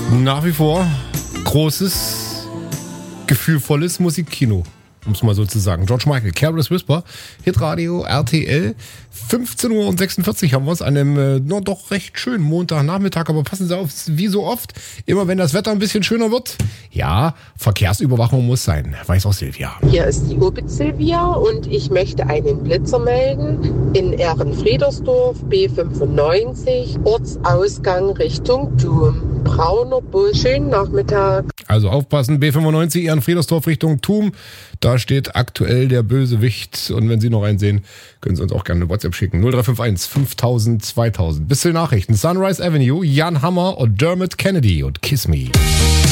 Nach wie vor großes, gefühlvolles Musikkino, um es mal so zu sagen. George Michael, Careless Whisper, Hitradio, RTL, 15:46 Uhr haben wir es, an einem doch recht schönen Montagnachmittag, aber passen Sie auf, wie so oft, immer wenn das Wetter ein bisschen schöner wird, ja, Verkehrsüberwachung muss sein, weiß auch Silvia. Hier ist die Obit Silvia und ich möchte einen Blitzer melden in Ehrenfriedersdorf, B95, Ortsausgang Richtung Thum. Brauner Bus, schönen Nachmittag. Also aufpassen, B95 Ehrenfriedersdorf Richtung Thum, da steht aktuell der Bösewicht und wenn Sie noch einen sehen, können Sie uns auch gerne eine WhatsApp schicken. 0351 5000 2000. Bis zu den Nachrichten. Sunrise Avenue, Jan Hammer und Dermot Kennedy und Kiss Me.